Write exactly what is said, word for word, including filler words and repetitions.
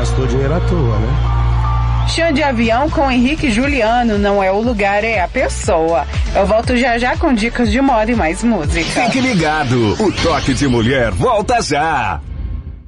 gastou dinheiro à toa, né? Chão de avião com Henrique e Juliano, não é o lugar, é a pessoa. Eu volto já já com dicas de moda e mais música. Fique ligado, o Toque de Mulher volta já.